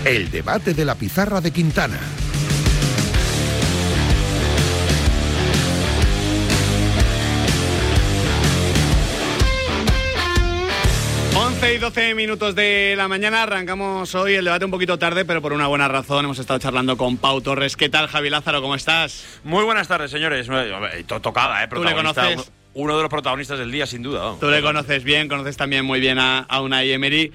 El debate de la pizarra de Quintana. Y 12 minutos de la mañana, arrancamos hoy el debate un poquito tarde, pero por una buena razón. Hemos estado charlando con Pau Torres. ¿Qué tal, Javi Lázaro? ¿Cómo estás? Muy buenas tardes, señores. Tocada, ¿Tú le conoces? Uno de los protagonistas del día, sin duda. ¿No? Tú le conoces bien, conoces también muy bien a Unai Emery.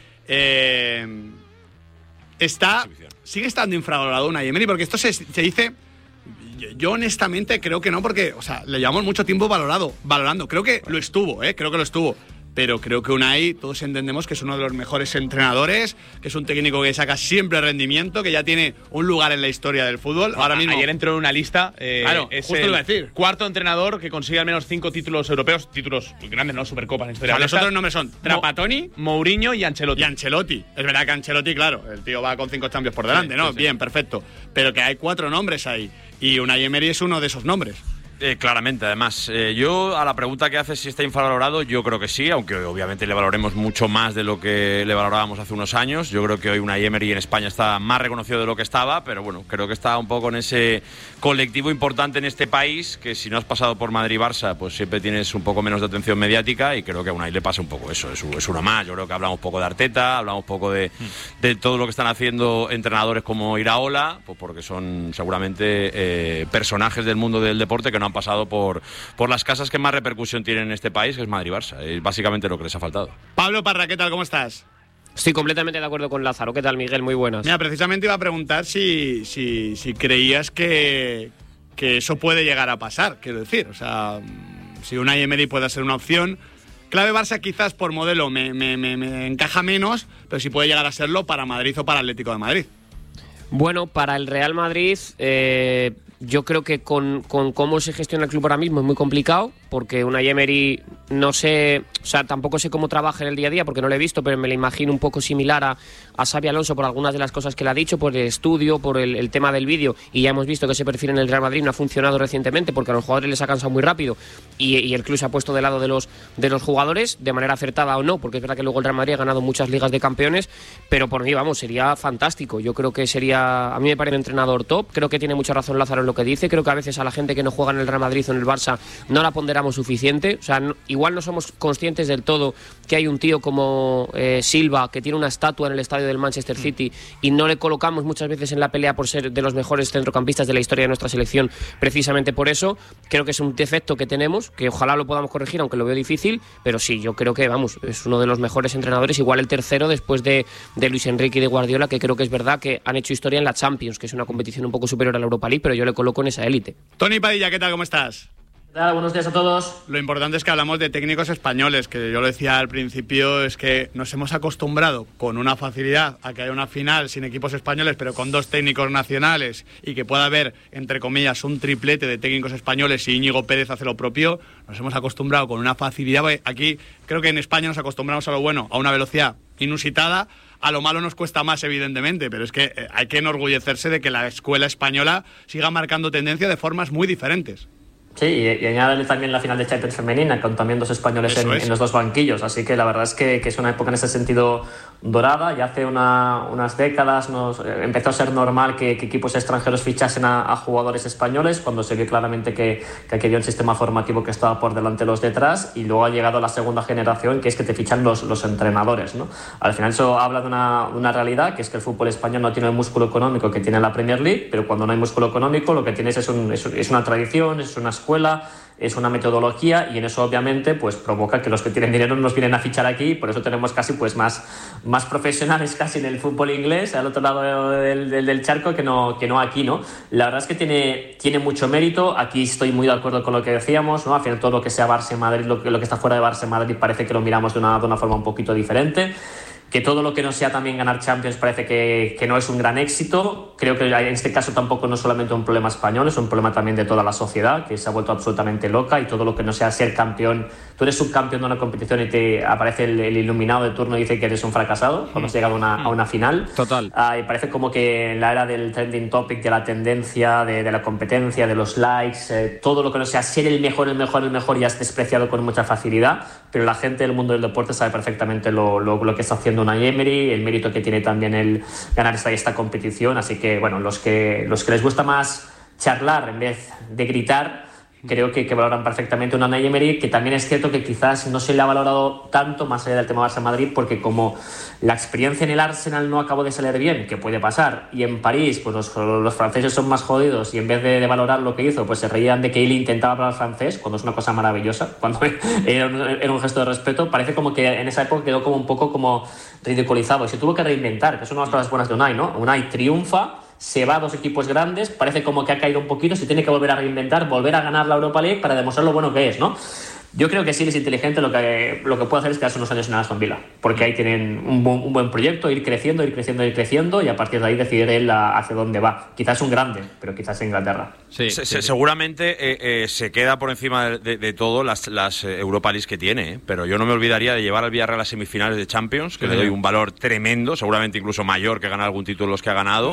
Sigue estando infravalorado Unai Emery, porque esto se dice... Yo honestamente creo que no, porque le llevamos mucho tiempo valorando. Creo que lo estuvo, Pero creo que Unai, todos entendemos que es uno de los mejores entrenadores, que es un técnico que saca siempre rendimiento, que ya tiene un lugar en la historia del fútbol. Ahora mismo, ayer entró en una lista. Claro, es justo el iba a decir. Cuarto entrenador que consigue al menos 5 títulos europeos, títulos grandes, ¿no? Supercopas en historia. Los otros nombres son Trapattoni, Mourinho y Ancelotti. Es verdad que Ancelotti, claro, el tío va con 5 Champions por delante, ¿no? Sí. Bien, perfecto. Pero que hay 4 nombres ahí. Y Unai Emery es uno de esos nombres. Claramente, además. Yo, a la pregunta que haces si está infravalorado, yo creo que sí, aunque obviamente le valoremos mucho más de lo que le valorábamos hace unos años. Yo creo que hoy Unai Emery en España está más reconocido de lo que estaba, pero bueno, creo que está un poco en ese colectivo importante en este país, que si no has pasado por Madrid-Barça, pues siempre tienes un poco menos de atención mediática, y creo que a Unai le pasa un poco eso, es uno más. Yo creo que hablamos un poco de Arteta, hablamos un poco de todo lo que están haciendo entrenadores como Iraola, pues porque son seguramente personajes del mundo del deporte que no han pasado por las casas que más repercusión tienen en este país, que es Madrid-Barça. Es básicamente lo que les ha faltado. Pablo Parra, ¿qué tal? ¿Cómo estás? Estoy completamente de acuerdo con Lázaro. ¿Qué tal, Miguel? Muy buenas. Mira, precisamente iba a preguntar si creías que eso puede llegar a pasar, quiero decir. Si Unai Emery puede ser una opción. Clave Barça quizás por modelo me encaja menos, pero si puede llegar a serlo para Madrid o para Atlético de Madrid. Bueno, para el Real Madrid... yo creo que con cómo se gestiona el club ahora mismo es muy complicado, porque Unai Emery no sé, tampoco sé cómo trabaja en el día a día porque no lo he visto, pero me lo imagino un poco similar a Xabi Alonso por algunas de las cosas que le ha dicho, por el estudio, por el tema del vídeo, y ya hemos visto que ese perfil en el Real Madrid no ha funcionado recientemente porque a los jugadores les ha cansado muy rápido y el club se ha puesto de lado de los jugadores, de manera acertada o no, porque es verdad que luego el Real Madrid ha ganado muchas ligas de campeones, pero por mí, sería fantástico. Yo creo que a mí me parece un entrenador top. Creo que tiene mucha razón Lázaro en lo que dice. Creo que a veces a la gente que no juega en el Real Madrid o en el Barça no la ponderamos suficiente. Igual no somos conscientes del todo que hay un tío como Silva, que tiene una estatua en el estadio del Manchester City, y no le colocamos muchas veces en la pelea por ser de los mejores centrocampistas de la historia de nuestra selección, precisamente por eso. Creo que es un defecto que tenemos, que ojalá lo podamos corregir, aunque lo veo difícil, pero sí, yo creo que es uno de los mejores entrenadores, igual el tercero después de Luis Enrique y de Guardiola, que creo que es verdad que han hecho historia en la Champions, que es una competición un poco superior a la Europa League, pero yo le coloco en esa élite. Tony Padilla, ¿qué tal? ¿Cómo estás? ¿Qué tal? Buenos días a todos. Lo importante es que hablamos de técnicos españoles, que yo lo decía al principio, es que nos hemos acostumbrado con una facilidad a que haya una final sin equipos españoles, pero con 2 técnicos nacionales, y que pueda haber, entre comillas, un triplete de técnicos españoles y Íñigo Pérez hace lo propio. Nos hemos acostumbrado con una facilidad. Aquí creo que en España nos acostumbramos a lo bueno, a una velocidad inusitada. A lo malo nos cuesta más, evidentemente, pero es que hay que enorgullecerse de que la escuela española siga marcando tendencia de formas muy diferentes. Sí, y añadirle también la final de Champions femenina, con también 2 españoles en los 2 banquillos. Así que la verdad es que es una época en ese sentido dorada. Ya hace unas décadas empezó a ser normal que equipos extranjeros fichasen a jugadores españoles, cuando se vio claramente que aquí había un sistema formativo que estaba por delante de los detrás, y luego ha llegado la segunda generación, que es que te fichan los entrenadores, ¿no? Al final eso habla de una realidad, que es que el fútbol español no tiene el músculo económico que tiene la Premier League, pero cuando no hay músculo económico lo que tienes es una tradición, es una escuela, es una metodología, y en eso obviamente pues provoca que los que tienen dinero nos vienen a fichar aquí. Por eso tenemos casi pues más profesionales casi en el fútbol inglés al otro lado del charco que no aquí, ¿no? La verdad es que tiene mucho mérito. Aquí estoy muy de acuerdo con lo que decíamos, ¿no? Al final todo lo que sea Barça y Madrid, lo que está fuera de Barça y Madrid, parece que lo miramos de una forma un poquito diferente. Que todo lo que no sea también ganar Champions parece que no es un gran éxito. Creo que en este caso tampoco no es solamente un problema español, es un problema también de toda la sociedad, que se ha vuelto absolutamente loca, y todo lo que no sea ser campeón. Tú eres subcampeón de una competición y te aparece el iluminado de turno y dice que eres un fracasado cuando has llegado a una final. Total. Y parece como que en la era del trending topic, de la tendencia, de la competencia, de los likes, todo lo que no sea ser el mejor ya es despreciado con mucha facilidad. pero la gente del mundo del deporte sabe perfectamente lo que está haciendo Unai Emery, el mérito que tiene también el ganar esta competición. Así que, bueno, los que les gusta más charlar en vez de gritar, creo que valoran perfectamente a Unai Emery, que también es cierto que quizás no se le ha valorado tanto más allá del tema Barça-Madrid, porque como la experiencia en el Arsenal no acabó de salir bien, que puede pasar, y en París pues los franceses son más jodidos, y en vez de valorar lo que hizo, pues se reían de que él intentaba hablar francés, cuando es una cosa maravillosa, cuando era un gesto de respeto. Parece como que en esa época quedó como un poco como ridiculizado, y se tuvo que reinventar, que es una de las cosas buenas de Unai, ¿no? Unai triunfa, se va a 2 equipos grandes, parece como que ha caído un poquito, se tiene que volver a reinventar, volver a ganar la Europa League para demostrar lo bueno que es, ¿no? Yo creo que sí, es inteligente, lo que puede hacer es quedarse unos años en Aston Villa, porque ahí tienen un buen proyecto, ir creciendo, y a partir de ahí decidir él hacia dónde va. Quizás un grande, pero quizás en Inglaterra. Sí. Seguramente se queda por encima de todo las Europa League que tiene, pero yo no me olvidaría de llevar al Villarreal a semifinales de Champions, que le doy un valor tremendo, seguramente incluso mayor que ganar algún título de los que ha ganado,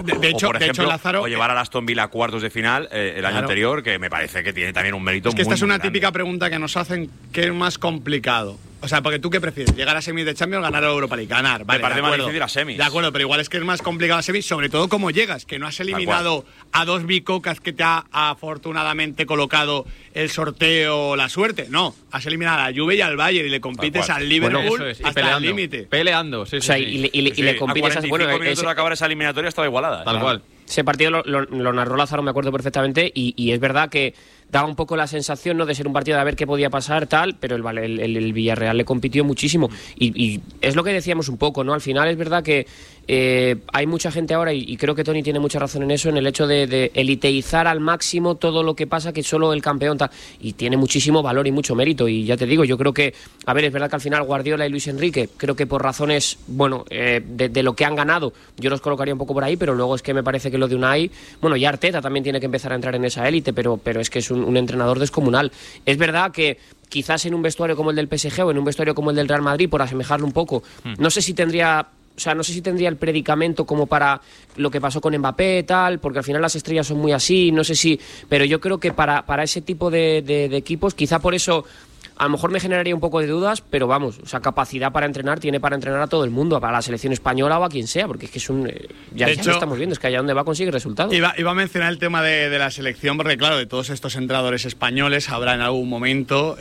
o llevar al Aston Villa a cuartos de final el año anterior, que me parece que tiene también un mérito muy, esta es una grande. Típica pregunta que nos hacen, ¿qué es más complicado? O sea, porque ¿tú qué prefieres? ¿Llegar a semis de Champions o ganar a Europa League? Ganar, vale, me parece más difícil a semis. De acuerdo, pero igual es que es más complicado a semis, sobre todo cómo llegas, que no has eliminado a 2 bicocas que te ha afortunadamente colocado el sorteo o la suerte. No, has eliminado a la Juve y al Bayern y le compites al Liverpool hasta el límite. Peleando, sí. O sea, y le compites a 45 minutos de acabar esa eliminatoria estaba igualada. Tal cual. Ese partido lo narró Lázaro, me acuerdo perfectamente, y es verdad que daba un poco la sensación, ¿no?, de ser un partido de a ver qué podía pasar, tal, pero el Villarreal le compitió muchísimo. Y es lo que decíamos un poco, ¿no? Al final es verdad que hay mucha gente ahora, y creo que Tony tiene mucha razón en eso, en el hecho de eliteizar al máximo todo lo que pasa, que solo el campeón tal, y tiene muchísimo valor y mucho mérito. Y ya te digo, yo creo que, a ver, es verdad que al final Guardiola y Luis Enrique, creo que por razones, bueno, de lo que han ganado, yo los colocaría un poco por ahí, pero luego es que me parece que lo de Unai, bueno, ya Arteta también tiene que empezar a entrar en esa élite, pero es que es un entrenador descomunal. Es verdad que quizás en un vestuario como el del PSG o en un vestuario como el del Real Madrid, por asemejarlo un poco, no sé si tendría el predicamento como para lo que pasó con Mbappé, tal, porque al final las estrellas son muy así, no sé si, pero yo creo que para ese tipo de equipos, quizá por eso a lo mejor me generaría un poco de dudas, pero vamos, o sea, capacidad para entrenar, tiene para entrenar a todo el mundo, para la selección española o a quien sea, porque es que es un... ya lo estamos viendo, es que allá donde va consigue resultados. Iba a mencionar el tema de la selección, porque claro, de todos estos entrenadores españoles habrá en algún momento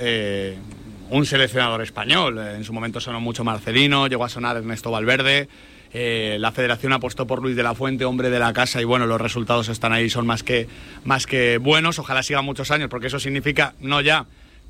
un seleccionador español. En su momento sonó mucho Marcelino, llegó a sonar Ernesto Valverde. La federación apostó por Luis de la Fuente, hombre de la casa, y bueno, los resultados están ahí, son más que buenos. Ojalá sigan muchos años, porque eso significa no ya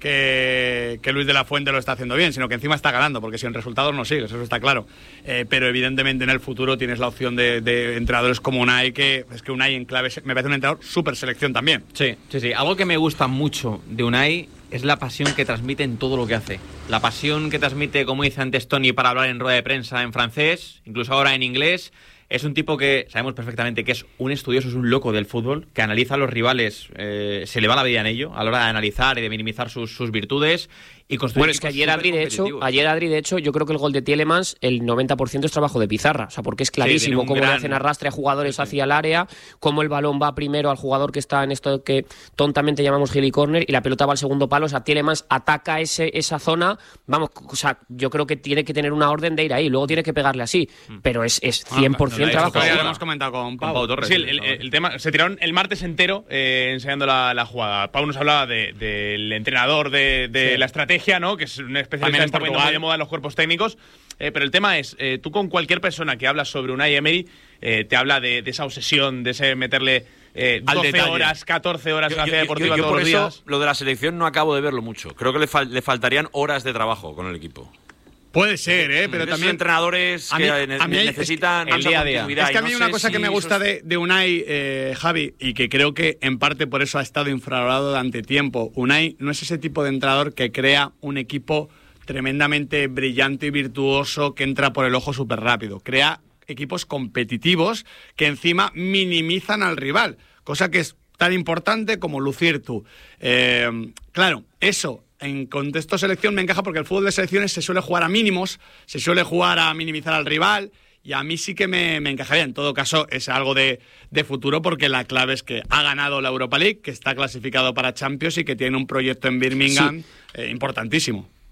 que Luis de la Fuente lo está haciendo bien, sino que encima está ganando, porque sin resultados no sigues, eso está claro. Pero evidentemente en el futuro tienes la opción de entrenadores como Unai, que es que Unai en clave me parece un entrenador súper selección también. Sí. Algo que me gusta mucho de Unai es la pasión que transmite en todo lo que hace. La pasión que transmite, como dice antes Tony, para hablar en rueda de prensa en francés, incluso ahora en inglés. Es un tipo que sabemos perfectamente que es un estudioso, es un loco del fútbol, que analiza a los rivales, se le va la vida en ello, a la hora de analizar y de minimizar sus virtudes y construir. Bueno, es que ayer Adri, de hecho, yo creo que el gol de Tielemans, el 90% es trabajo de pizarra, o sea, porque es clarísimo cómo le hacen arrastre a jugadores hacia el área, cómo el balón va primero al jugador que está en esto que tontamente llamamos Gilly Corner y la pelota va al segundo palo, o sea, Tielemans ataca esa zona, vamos, o sea, yo creo que tiene que tener una orden de ir ahí, luego tiene que pegarle así, pero es 100% trabajo. Ya lo hemos comentado con Pau Torres. Sí, el tema, se tiraron el martes entero enseñando la jugada. Pau nos hablaba del entrenador, de la estrategia, ¿no? Que es un especialista que está poniendo muy de moda en los cuerpos técnicos. Pero el tema es, tú con cualquier persona que hablas sobre Unai Emery, te habla de esa obsesión, de ese meterle 12 horas, 14 horas en la ciudad deportiva todos los días. Eso, lo de la selección no acabo de verlo mucho. Creo que le faltarían horas de trabajo con el equipo. Puede ser, pero también entrenadores que necesitan el día a día. Es que a mí una cosa que me gusta de Unai, Javi, y que creo que en parte por eso ha estado infravalorado durante tiempo, Unai no es ese tipo de entrenador que crea un equipo tremendamente brillante y virtuoso que entra por el ojo súper rápido. Crea equipos competitivos que encima minimizan al rival, cosa que es tan importante como lucir tú. Claro, eso en contexto selección me encaja porque el fútbol de selecciones se suele jugar a mínimos, se suele jugar a minimizar al rival, y a mí sí que me encajaría. En todo caso, es algo de futuro, porque la clave es que ha ganado la Europa League, que está clasificado para Champions y que tiene un proyecto en Birmingham importantísimo.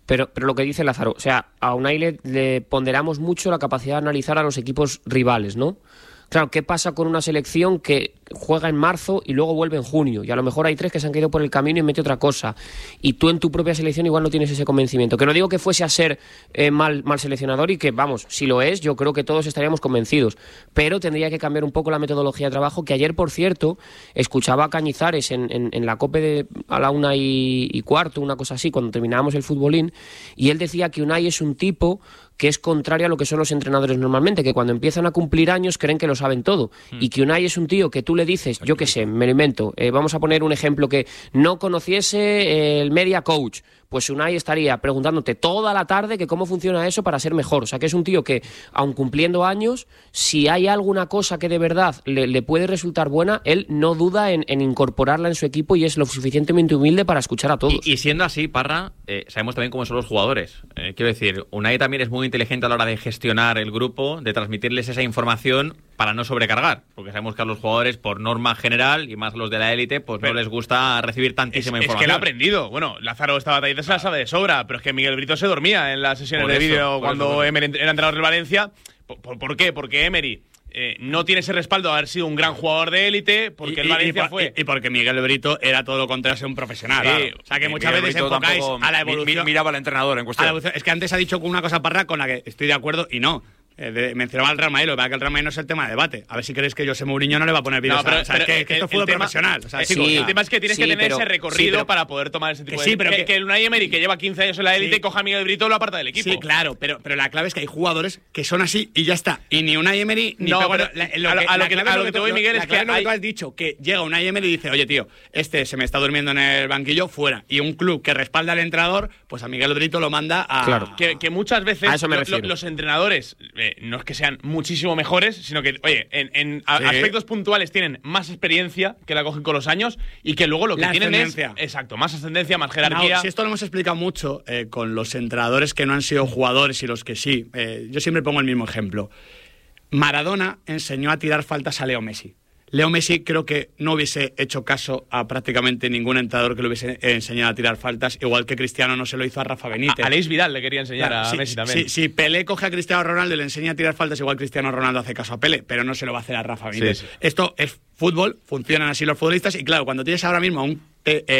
Pero lo que dice Lázaro, o sea, a Unai le ponderamos mucho la capacidad de analizar a los equipos rivales, ¿no? Claro, ¿qué pasa con una selección que juega en marzo y luego vuelve en junio? Y a lo mejor hay 3 que se han caído por el camino y mete otra cosa. Y tú en tu propia selección igual no tienes ese convencimiento. Que no digo que fuese a ser mal seleccionador y que, vamos, si lo es, yo creo que todos estaríamos convencidos. Pero tendría que cambiar un poco la metodología de trabajo, que ayer, por cierto, escuchaba a Cañizares en la COPE a la 1:15, una cosa así, cuando terminábamos el futbolín, y él decía que Unai es un tipo que es contrario a lo que son los entrenadores normalmente, que cuando empiezan a cumplir años creen que lo saben todo, y que Unai es un tío que tú le dices, yo qué sé, me lo invento, vamos a poner un ejemplo, que no conociese el media coach, pues Unai estaría preguntándote toda la tarde que cómo funciona eso para ser mejor. O sea, que es un tío que, aun cumpliendo años, si hay alguna cosa que de verdad le puede resultar buena, él no duda en incorporarla en su equipo y es lo suficientemente humilde para escuchar a todos. Y siendo así, Parra, sabemos también cómo son los jugadores. Quiero decir, Unai también es muy inteligente a la hora de gestionar el grupo, de transmitirles esa información para no sobrecargar, porque sabemos que a los jugadores, por norma general, y más los de la élite, pues no les gusta recibir tantísima información. Es que lo ha aprendido. Bueno, Lázaro estaba ahí, se la sabe de sobra, pero es que Miguel Brito se dormía en las sesiones de vídeo cuando Emery era entrenador del Valencia. ¿Por qué? Porque Emery no tiene ese respaldo de haber sido un gran jugador de élite, porque el Valencia fue... Y porque Miguel Brito era todo lo contrario a ser un profesional. Claro. O sea, que muchas veces enfocáis a la evolución... Miraba al entrenador en cuestión. Es que antes ha dicho una cosa, Parra, con la que estoy de acuerdo y no. Mencionaba al Real Madrid, lo que pasa es que el Real Madrid no es el tema de debate. A ver si creéis que José Mourinho no le va a poner vídeos. No, pero que esto es fútbol profesional. O sea, el tema es que tienes que tener ese recorrido para poder tomar ese tipo de... Sí, pero que el Unai Emery, que lleva 15 años en la élite, coja a Miguel Brito y lo aparta del equipo. Sí, claro, pero la clave es que hay jugadores que son así y ya está. Y ni Unai Emery ni... No, pero a lo que te voy, Miguel, es que lo que tú has dicho, que llega Unai Emery y dice, oye, tío, se me está durmiendo en el banquillo, fuera. Y un club que respalda al entrenador, pues a Miguel Brito lo manda a... Claro. Que muchas veces los entrenadores no es que sean muchísimo mejores, sino que, oye, en aspectos puntuales tienen más experiencia, que la cogen con los años, y que luego lo que tienen es... Exacto, más ascendencia, más jerarquía. No, si esto lo hemos explicado mucho con los entrenadores que no han sido jugadores y los que sí. Yo siempre pongo el mismo ejemplo. Maradona enseñó a tirar faltas a Leo Messi. Leo Messi creo que no hubiese hecho caso a prácticamente ningún entrenador que le hubiese enseñado a tirar faltas, igual que Cristiano no se lo hizo a Rafa Benítez. A Alex Vidal le quería enseñar a Messi también. Si Pelé coge a Cristiano Ronaldo y le enseña a tirar faltas, igual Cristiano Ronaldo hace caso a Pelé, pero no se lo va a hacer a Rafa Benítez. Sí. Esto es fútbol, funcionan así los futbolistas, y claro, cuando tienes ahora mismo a un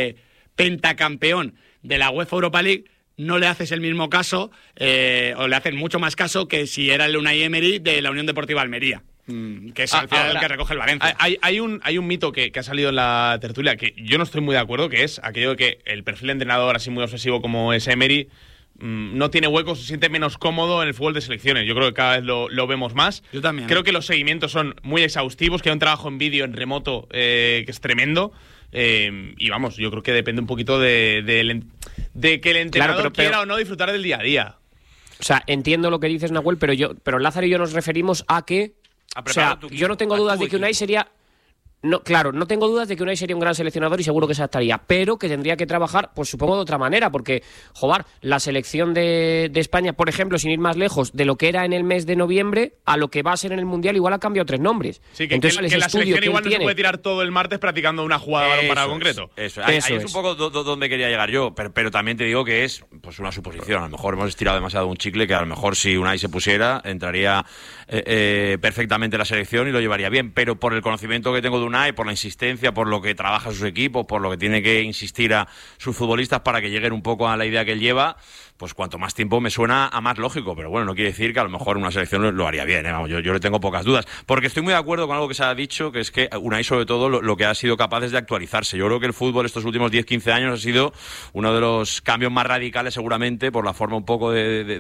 pentacampeón de la UEFA Europa League, no le haces el mismo caso, o le hacen mucho más caso que si era el Unai Emery de la Unión Deportiva Almería. Que es al final el que recoge el Valencia. Hay un mito que ha salido en la tertulia que yo no estoy muy de acuerdo, que es aquello de que el perfil de entrenador así muy obsesivo como es Emery no tiene huecos, se siente menos cómodo en el fútbol de selecciones. Yo creo que cada vez lo vemos más. Yo también. Creo que los seguimientos son muy exhaustivos, que hay un trabajo en vídeo, en remoto, que es tremendo. Y vamos, yo creo que depende un poquito de que el entrenador quiera o no disfrutar del día a día. O sea, entiendo lo que dices, Nahuel, pero Lázaro y yo nos referimos a que... O sea, yo no tengo dudas de que Unai sería... No, claro, no tengo dudas de que Unai sería un gran seleccionador y seguro que se adaptaría, pero que tendría que trabajar, pues supongo, de otra manera, porque, joder, la selección de España, por ejemplo, sin ir más lejos, de lo que era en el mes de noviembre a lo que va a ser en el Mundial, igual ha cambiado 3 nombres. Sí, que, entonces, que la selección igual no se puede tirar todo el martes practicando una jugada de balón parado concreto. Ahí es un poco donde quería llegar yo, pero también te digo que es pues una suposición. A lo mejor hemos estirado demasiado un chicle, que a lo mejor si Unai se pusiera, entraría perfectamente en la selección y lo llevaría bien, pero por el conocimiento que tengo de Unai, por la insistencia, por lo que trabaja sus equipos, por lo que tiene que insistir a sus futbolistas para que lleguen un poco a la idea que él lleva, pues cuanto más tiempo me suena a más lógico, pero bueno, no quiere decir que a lo mejor una selección lo haría bien, Vamos, yo le tengo pocas dudas, porque estoy muy de acuerdo con algo que se ha dicho, que es que Unai sobre todo lo que ha sido capaz es de actualizarse. Yo creo que el fútbol estos últimos 10-15 años ha sido uno de los cambios más radicales seguramente, por la forma un poco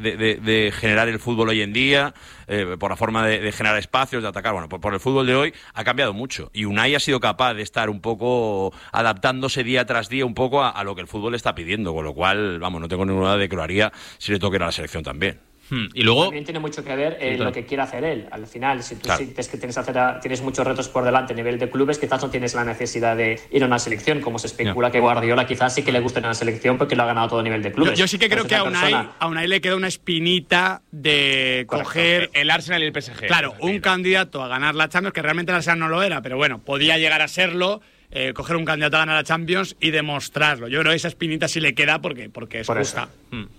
de generar el fútbol hoy en día, por la forma de generar espacios, de atacar. Bueno, por el fútbol de hoy ha cambiado mucho, y Unai ha sido capaz de estar un poco adaptándose día tras día un poco a lo que el fútbol le está pidiendo, con lo cual, vamos, no tengo ninguna duda de que lo haría si le toque ir a la selección también. Y luego también tiene mucho que ver lo que quiere hacer él. Al final, si tú sientes que tienes muchos retos por delante a nivel de clubes, quizás no tienes la necesidad de ir a una selección, como se especula que Guardiola quizás sí que le guste en la selección porque lo ha ganado todo a nivel de clubes. Yo sí que creo que a Unai le queda una espinita de coger el Arsenal y el PSG. Claro, un candidato a ganar la Champions, que realmente el Arsenal no lo era, pero bueno, podía llegar a serlo. Coger un candidato a ganar la Champions y demostrarlo. Yo creo que esa espinita sí le queda porque es justa.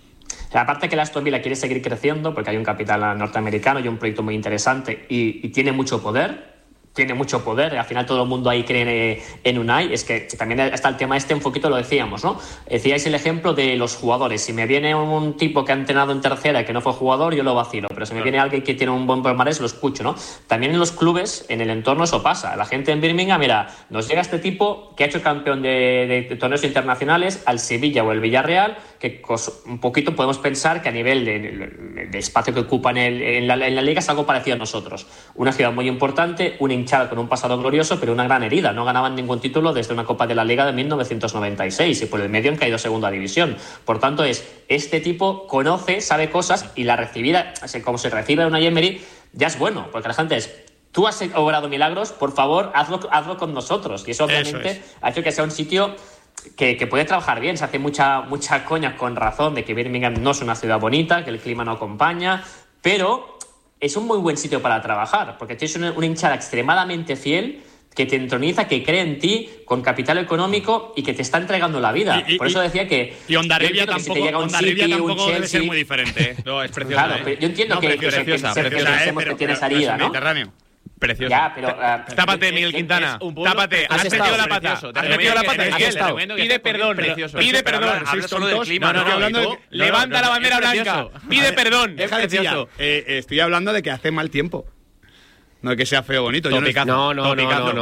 Aparte que el Aston Villa quiere seguir creciendo porque hay un capital norteamericano y un proyecto muy interesante y tiene mucho poder. Al final todo el mundo ahí cree en Unai. Es que también está el tema un poquito lo decíamos, ¿no? Decíais el ejemplo de los jugadores. Si me viene un tipo que ha entrenado en tercera y que no fue jugador, yo lo vacilo, pero si me viene alguien que tiene un buen palmarés, lo escucho, ¿no? También en los clubes, en el entorno eso pasa. La gente en Birmingham, mira, nos llega este tipo que ha hecho campeón de torneos internacionales al Sevilla o el Villarreal, que un poquito podemos pensar que a nivel de espacio que ocupan en la liga es algo parecido a nosotros. Una ciudad muy importante, un hinchada con un pasado glorioso, pero una gran herida. No ganaban ningún título desde una Copa de la Liga de 1996 y por el medio han caído a segunda división. Por tanto, este tipo conoce, sabe cosas y la recibida, como se recibe una Emery, ya es bueno, porque la gente tú has obrado milagros, por favor, hazlo con nosotros. Y eso obviamente ha hecho que sea un sitio que puede trabajar bien. Se hace mucha coña con razón de que Birmingham no es una ciudad bonita, que el clima no acompaña, pero es un muy buen sitio para trabajar, porque tienes una hinchada extremadamente fiel que te entroniza, que cree en ti con capital económico y que te está entregando la vida. Por eso decía que... Y Hondarribia tampoco debe ser muy diferente. No, es preciosa. Claro, pero yo entiendo que tiene salida, ¿no? Mediterráneo. Precioso. Ya, pero, tápate, Miguel Quintana. Tápate. Has metido la pata. Has metido la pata, Miguel. Pide perdón. Pide perdón. Habla solo del clima. Levanta la bandera blanca. Pide perdón. Deja de chillar. Estoy hablando de que hace mal tiempo. No es que sea feo o bonito. No. Yo me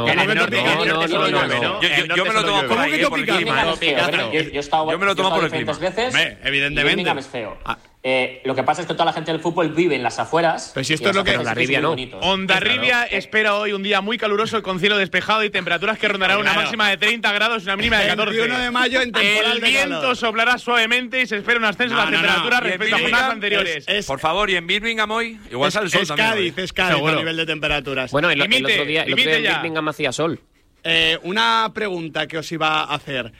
lo tomo por ahí, por el clima. Yo he estado diferentes veces. Evidentemente. Es feo. Lo que pasa es que toda la gente del fútbol vive en las afueras. Pero si esto es lo que Hondarribia no. Hondarribia espera hoy un día muy caluroso con cielo despejado y temperaturas que rondarán una máxima de 30 grados y una mínima de 14. 21 de mayo en temporal el viento soplará suavemente y se espera un ascenso de las temperaturas respecto a jornadas anteriores. Por favor, y en Birmingham hoy igual sale el sol también. Es Cádiz a nivel de temperaturas. Bueno, el otro día en Birmingham hacía sol. Una pregunta que os iba a hacer.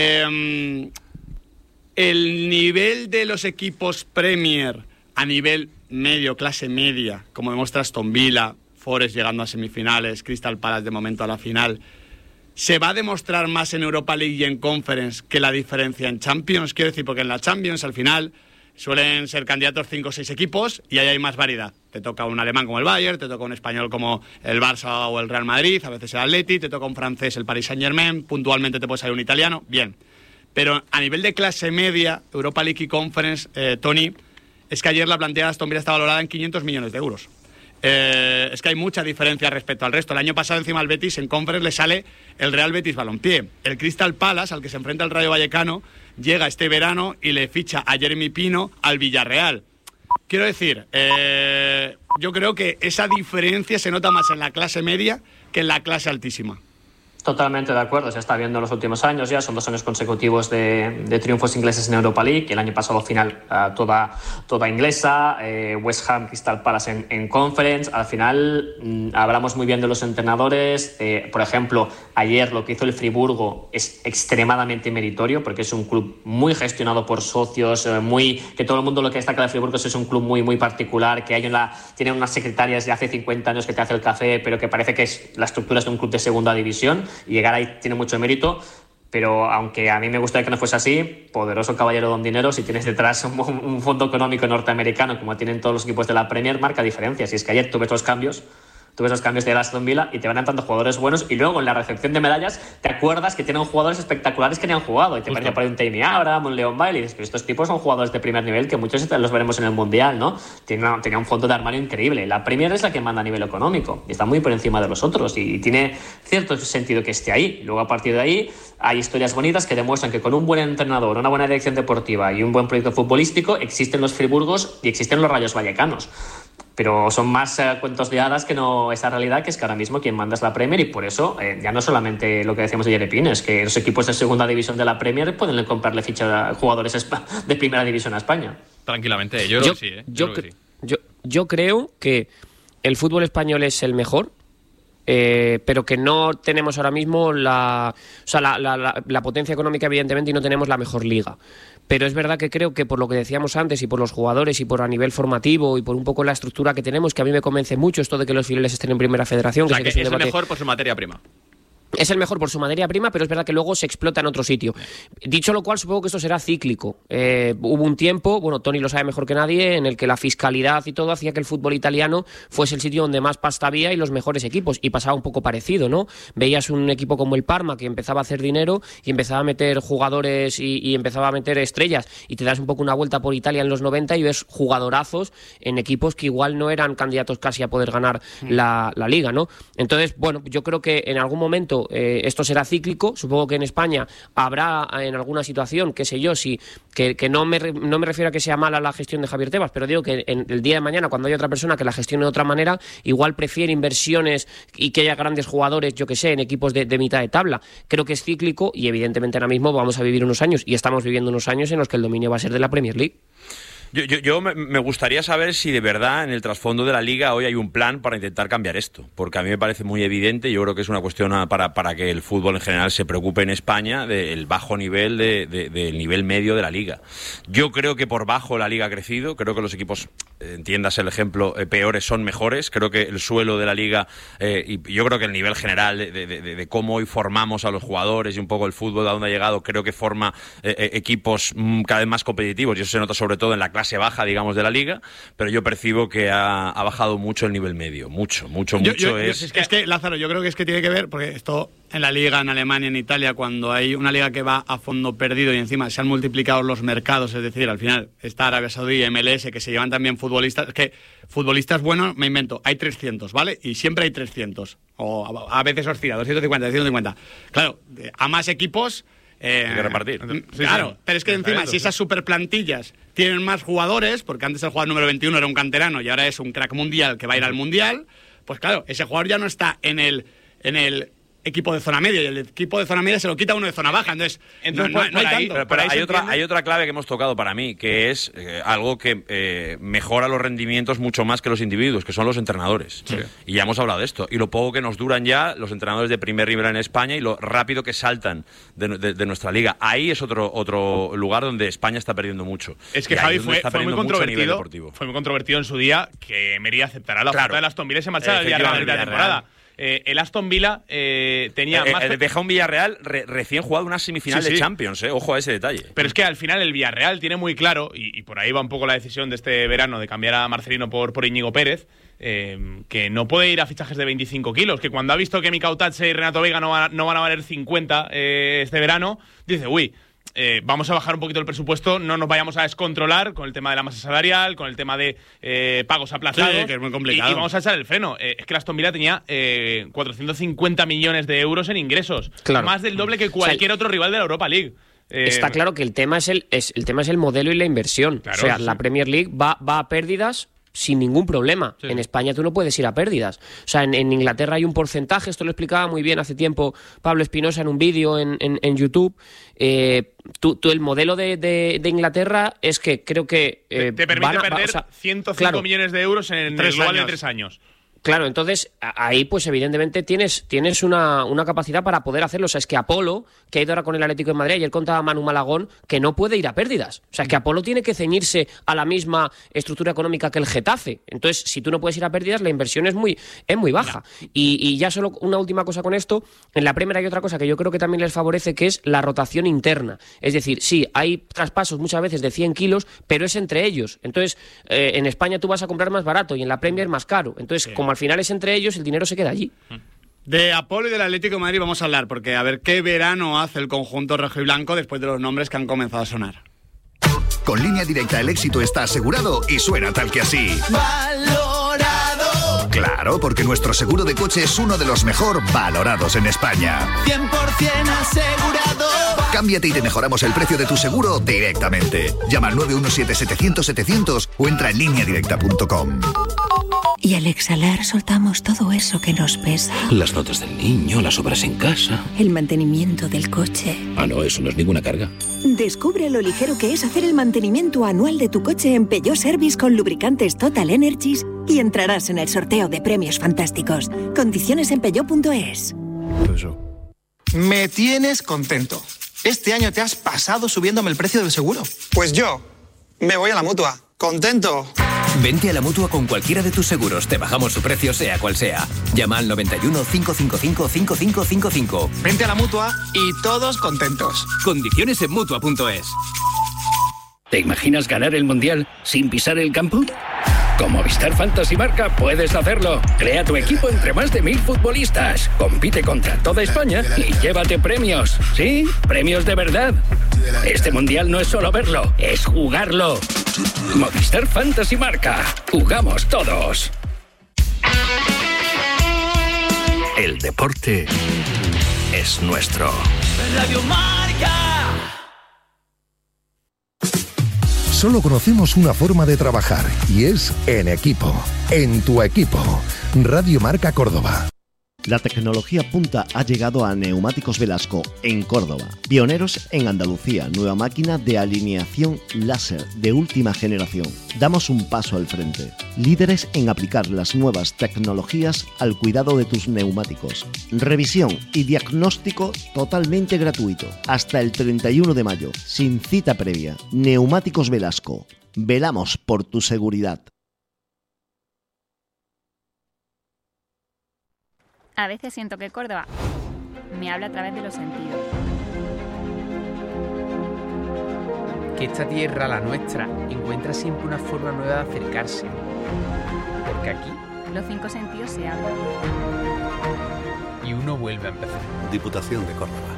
El nivel de los equipos Premier a nivel medio, clase media, como demuestra Aston Villa, Forest llegando a semifinales, Crystal Palace de momento a la final, ¿se va a demostrar más en Europa League y en Conference que la diferencia en Champions? Quiero decir, porque en la Champions al final suelen ser candidatos 5 o 6 equipos y ahí hay más variedad. Te toca un alemán como el Bayern, te toca un español como el Barça o el Real Madrid, a veces el Atleti, te toca un francés, el Paris Saint-Germain, puntualmente te puede salir un italiano, bien. Pero a nivel de clase media, Europa League y Conference, Tony, es que ayer la plantilla de Aston Villa está valorada en 500 millones de euros. Es que hay mucha diferencia respecto al resto. El año pasado encima al Betis en Conference le sale el Real Betis Balompié. El Crystal Palace, al que se enfrenta el Rayo Vallecano, llega este verano y le ficha a Jeremy Pino al Villarreal. Quiero decir, yo creo que esa diferencia se nota más en la clase media que en la clase altísima. Totalmente de acuerdo, se está viendo en los últimos años ya, son 2 años consecutivos de triunfos ingleses en Europa League, el año pasado final toda inglesa, West Ham, Crystal Palace en Conference. Al final hablamos muy bien de los entrenadores, por ejemplo, ayer lo que hizo el Friburgo es extremadamente meritorio porque es un club muy gestionado por socios, que todo el mundo lo que destaca de Friburgo es un club muy particular, que tienen unas secretarias de hace 50 años que te hace el café, pero que parece que es la estructura de un club de segunda división. Y llegar ahí tiene mucho mérito, pero aunque a mí me gustaría que no fuese así, poderoso caballero don dinero, si tienes detrás un fondo económico norteamericano como tienen todos los equipos de la Premier, marca diferencias. Y es que ayer tú ves los cambios de Aston Villa y te van entrando jugadores buenos y luego en la recepción de medallas te acuerdas que tienen jugadores espectaculares que ni han jugado y te parece por ahí un Tammy Abraham, un Leon Bailey y dices, pero estos tipos son jugadores de primer nivel que muchos los veremos en el Mundial, ¿no? Tenía un fondo de armario increíble. La Premier es la que manda a nivel económico y está muy por encima de los otros y tiene cierto sentido que esté ahí. Luego a partir de ahí hay historias bonitas que demuestran que con un buen entrenador, una buena dirección deportiva y un buen proyecto futbolístico existen los Friburgos y existen los Rayos Vallecanos. Pero son más cuentos de hadas que no esa realidad, que es que ahora mismo quien manda es la Premier y por eso ya no solamente lo que decíamos de Jeremy Pino, es que los equipos de segunda división de la Premier pueden comprarle ficha a jugadores de primera división a España. Tranquilamente, yo creo que sí. Yo creo que el fútbol español es el mejor, pero que no tenemos ahora mismo la potencia económica, evidentemente, y no tenemos la mejor liga. Pero es verdad que creo que por lo que decíamos antes y por los jugadores y por a nivel formativo y por un poco la estructura que tenemos, que a mí me convence mucho esto de que los filiales estén en primera federación. O sea, que es el mejor por su materia prima. es el mejor por su materia prima, pero es verdad que luego se explota en otro sitio. Dicho lo cual, supongo que esto será cíclico. Hubo un tiempo, bueno, Tony lo sabe mejor que nadie, en el que la fiscalidad y todo hacía que el fútbol italiano fuese el sitio donde más pasta había y los mejores equipos, y pasaba un poco parecido, ¿no? Veías un equipo como el Parma que empezaba a hacer dinero y empezaba a meter jugadores y empezaba a meter estrellas, y te das un poco una vuelta por Italia en los 90 y ves jugadorazos en equipos que igual no eran candidatos casi a poder ganar la Liga, ¿no? Entonces, bueno, yo creo que en algún momento esto será cíclico. Supongo que en España habrá en alguna situación, qué sé yo, que no me refiero a que sea mala la gestión de Javier Tebas, pero digo que en el día de mañana, cuando haya otra persona que la gestione de otra manera, igual prefiere inversiones y que haya grandes jugadores, yo que sé, en equipos de mitad de tabla. Creo que es cíclico y evidentemente ahora mismo vamos a vivir unos años, y estamos viviendo unos años en los que el dominio va a ser de la Premier League. Yo me gustaría saber si de verdad en el trasfondo de la Liga hoy hay un plan para intentar cambiar esto, porque a mí me parece muy evidente. Yo creo que es una cuestión para que el fútbol en general se preocupe en España del bajo nivel del nivel medio de la Liga. Yo creo que por bajo la Liga ha crecido, creo que los equipos, entiéndase el ejemplo, peores son mejores. Creo que el suelo de la Liga, y yo creo que el nivel general de cómo hoy formamos a los jugadores y un poco el fútbol a donde ha llegado, creo que forma equipos cada vez más competitivos, y eso se nota sobre todo en la clase baja, digamos, de la Liga, pero yo percibo que ha bajado mucho el nivel medio, mucho. Es que, Lázaro, yo creo que es que tiene que ver, porque esto en la Liga, en Alemania, en Italia, cuando hay una Liga que va a fondo perdido y encima se han multiplicado los mercados, es decir, al final está Arabia Saudí, MLS, que se llevan también futbolistas, es que futbolistas buenos, me invento, hay 300, ¿vale? Y siempre hay 300, o a veces oscila, 250, 250. Claro, a más equipos... hay que repartir. Claro, pero es que encima, si esas superplantillas tienen más jugadores, porque antes el jugador número 21 era un canterano y ahora es un crack mundial que va a ir al mundial, pues claro, ese jugador ya no está en el equipo de zona media, y el equipo de zona media se lo quita uno de zona baja, entonces no hay tanto. Pero hay otra clave que hemos tocado para mí, que es algo que mejora los rendimientos mucho más que los individuos, que son los entrenadores. Sí. Y ya hemos hablado de esto, y lo poco que nos duran ya los entrenadores de primer nivel en España y lo rápido que saltan de nuestra liga. Ahí es otro lugar donde España está perdiendo mucho. Es que Javi fue muy controvertido en su día que Mérida aceptará la oferta del Aston Villa y se marchara al Villarreal de la temporada. El Aston Villa tenía más... Deja un Villarreal recién jugado una semifinal de Champions, ojo a ese detalle. Pero es que al final el Villarreal tiene muy claro, y por ahí va un poco la decisión de este verano de cambiar a Marcelino por Íñigo Pérez, que no puede ir a fichajes de 25 kilos, que cuando ha visto que Mikau Tatse y Renato Veiga no van a valer 50 este verano, dice, vamos a bajar un poquito el presupuesto, no nos vayamos a descontrolar con el tema de la masa salarial, con el tema de pagos aplazados. Sí, que es muy complicado. Y vamos a echar el freno. Es que el Aston Villa tenía 450 millones de euros en ingresos. Claro. Más del doble que cualquier otro rival de la Europa League. Está claro que el tema es el modelo y la inversión. Claro, o sea, la Premier League va a pérdidas sin ningún problema. Sí. En España tú no puedes ir a pérdidas. O sea, en Inglaterra hay un porcentaje, esto lo explicaba muy bien hace tiempo Pablo Espinosa en un vídeo en YouTube. El modelo de Inglaterra es que creo que... te permite perder 105 millones de euros en el global de 3 años. Claro, entonces ahí pues evidentemente tienes una capacidad para poder hacerlo. O sea, es que Apolo, que ha ido ahora con el Atlético de Madrid, ayer contaba Manu Malagón, que no puede ir a pérdidas. O sea, es que Apolo tiene que ceñirse a la misma estructura económica que el Getafe. Entonces, si tú no puedes ir a pérdidas, la inversión es muy baja. Y ya solo una última cosa con esto, en la Premier hay otra cosa que yo creo que también les favorece, que es la rotación interna. Es decir, sí, hay traspasos muchas veces de 100 kilos, pero es entre ellos. Entonces, en España tú vas a comprar más barato y en la Premier más caro. Entonces, como al final es entre ellos, el dinero se queda allí. De Apolo y del Atlético de Madrid vamos a hablar, porque a ver qué verano hace el conjunto rojo y blanco después de los nombres que han comenzado a sonar. Con Línea Directa el éxito está asegurado y suena tal que así. ¡Valorado! Claro, porque nuestro seguro de coche es uno de los mejor valorados en España. 100% asegurado. Cámbiate y te mejoramos el precio de tu seguro directamente. Llama al 917-700-700 o entra en lineadirecta.com. Y al exhalar soltamos todo eso que nos pesa. Las notas del niño, las obras en casa. El mantenimiento del coche. Ah, no, eso no es ninguna carga. Descubre lo ligero que es hacer el mantenimiento anual de tu coche en Peugeot Service con lubricantes Total Energies y entrarás en el sorteo de premios fantásticos. Condiciones en peugeot.es. Me tienes contento. Este año te has pasado subiéndome el precio del seguro. Pues yo me voy a la Mutua. ¡Contento! Vente a la Mutua con cualquiera de tus seguros. Te bajamos su precio, sea cual sea. Llama al 91 555 5555. Vente a la Mutua y todos contentos. Condiciones en Mutua.es. ¿Te imaginas ganar el Mundial sin pisar el campo? Con Movistar Fantasy Marca puedes hacerlo. Crea tu equipo entre más de 1000 futbolistas. Compite contra toda España y llévate premios. Sí, premios de verdad. Este Mundial no es solo verlo, es jugarlo. Movistar Fantasy Marca. Jugamos todos. El deporte es nuestro. Radio Marca. Solo conocemos una forma de trabajar y es en equipo. En tu equipo. Radio Marca Córdoba. La tecnología punta ha llegado a Neumáticos Velasco, en Córdoba. Pioneros en Andalucía, nueva máquina de alineación láser de última generación. Damos un paso al frente. Líderes en aplicar las nuevas tecnologías al cuidado de tus neumáticos. Revisión y diagnóstico totalmente gratuito. Hasta el 31 de mayo, sin cita previa. Neumáticos Velasco. Velamos por tu seguridad. A veces siento que Córdoba me habla a través de los sentidos. Que esta tierra, la nuestra, encuentra siempre una forma nueva de acercarse. Porque aquí los 5 sentidos se hablan. Y uno vuelve a empezar. Diputación de Córdoba.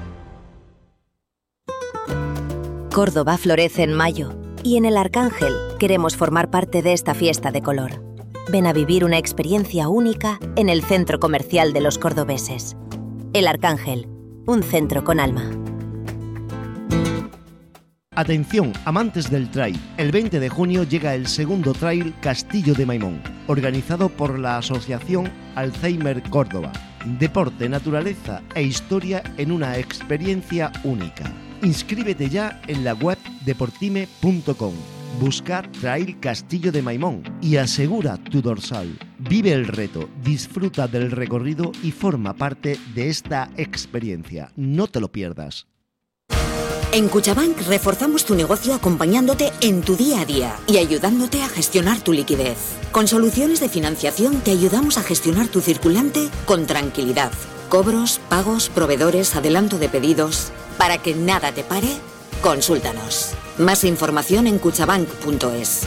Córdoba florece en mayo. Y en El Arcángel queremos formar parte de esta fiesta de color. Ven a vivir una experiencia única en el centro comercial de los cordobeses. El Arcángel, un centro con alma. Atención, amantes del trail. El 20 de junio llega el segundo trail Castillo de Maimón, organizado por la Asociación Alzheimer Córdoba. Deporte, naturaleza e historia en una experiencia única. Inscríbete ya en la web deportime.com. Busca Trail Castillo de Maimón y asegura tu dorsal. Vive el reto, disfruta del recorrido y forma parte de esta experiencia. No te lo pierdas. En Cuchabank reforzamos tu negocio acompañándote en tu día a día y ayudándote a gestionar tu liquidez. Con soluciones de financiación te ayudamos a gestionar tu circulante con tranquilidad. Cobros, pagos, proveedores, adelanto de pedidos. Para que nada te pare, consúltanos. Más información en cuchabank.es.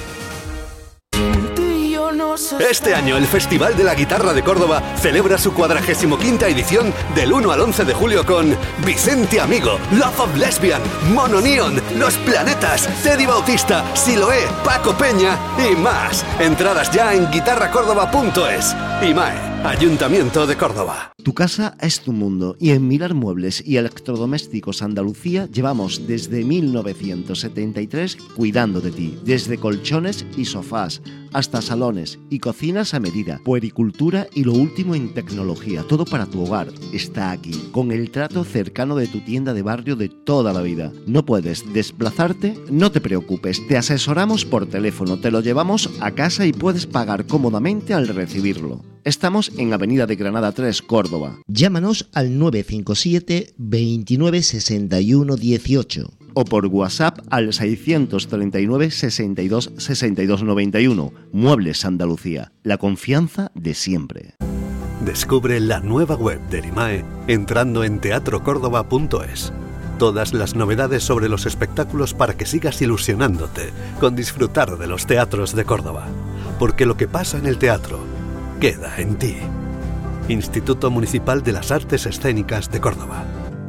Este año el Festival de la Guitarra de Córdoba celebra su 45ª edición del 1 al 11 de julio con Vicente Amigo, Love of Lesbian, Mono Neon, Los Planetas, Teddy Bautista, Siloé, Paco Peña y más. Entradas ya en guitarracórdoba.es. IMAE, Ayuntamiento de Córdoba. Tu casa es tu mundo y en Milar Muebles y Electrodomésticos Andalucía llevamos desde 1973 cuidando de ti. Desde colchones y sofás hasta salones y cocinas a medida, puericultura y lo último en tecnología. Todo para tu hogar está aquí, con el trato cercano de tu tienda de barrio de toda la vida. ¿No puedes desplazarte? No te preocupes, te asesoramos por teléfono, te lo llevamos a casa y puedes pagar cómodamente al recibirlo. Estamos en Avenida de Granada 3, Córdoba. Llámanos al 957 29 61 18 o por WhatsApp al 639 62 62 91. Muebles Andalucía, la confianza de siempre. Descubre la nueva web del IMAE entrando en teatrocórdoba.es. Todas las novedades sobre los espectáculos para que sigas ilusionándote con disfrutar de los teatros de Córdoba. Porque lo que pasa en el teatro queda en ti. Instituto Municipal de las Artes Escénicas de Córdoba.